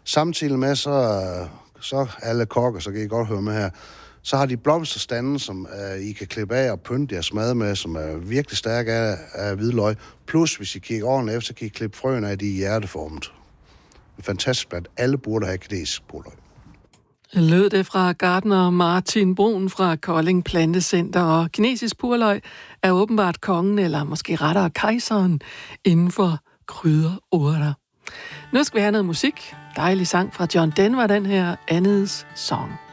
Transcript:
Samtidig med, så alle kokker, så kan I godt høre med her, så har de blomsterstanden, som I kan klippe af og pynte jeres mad med, som er virkelig stærke af hvidløg. Plus, hvis I kigger ordentligt efter, så kan I klippe frøen af, de er hjerteformet. Fantastisk, at alle burde have kinesisk purløg. Lød det fra gartner Martin Brun fra Kolding Plantecenter, og kinesisk purløg er åbenbart kongen, eller måske rettere kejseren, inden for krydderurter. Nu skal vi have noget musik. Dejlig sang fra John Denver, den her Anne's Song.